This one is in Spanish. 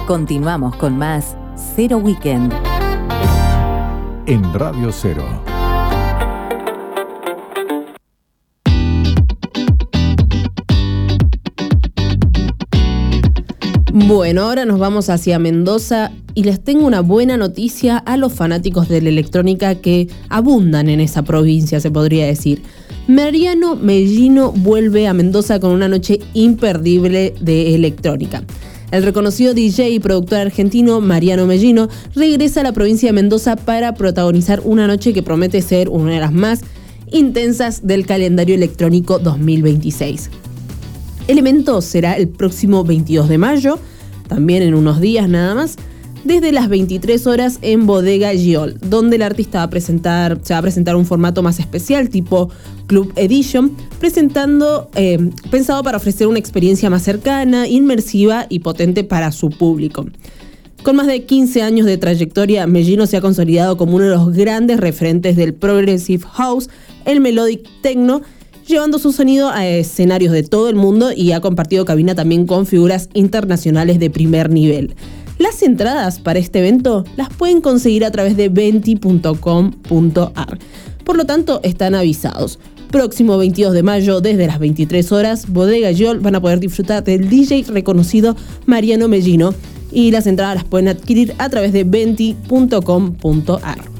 Continuamos con más Cero Weekend en Radio Cero. Bueno, ahora nos vamos hacia Mendoza y les tengo una buena noticia a los fanáticos de la electrónica que abundan en esa provincia, se podría decir. Mariano Mellino vuelve a Mendoza con una noche imperdible de electrónica. El reconocido DJ y productor argentino Mariano Mellino regresa a la provincia de Mendoza para protagonizar una noche que promete ser una de las más intensas del calendario electrónico 2026. El evento será el próximo 22 de mayo, también en unos días nada más, desde las 23 horas en Bodega Giol, donde el artista se va a presentar un formato más especial, tipo Club Edition, pensado para ofrecer una experiencia más cercana, inmersiva y potente para su público. Con más de 15 años de trayectoria, Mellino se ha consolidado como uno de los grandes referentes del Progressive House, el Melodic Techno, llevando su sonido a escenarios de todo el mundo y ha compartido cabina también con figuras internacionales de primer nivel. Las entradas para este evento las pueden conseguir a través de venti.com.ar. Por lo tanto, están avisados. Próximo 22 de mayo, desde las 23 horas, Bodega Giol van a poder disfrutar del DJ reconocido Mariano Mellino y las entradas las pueden adquirir a través de venti.com.ar.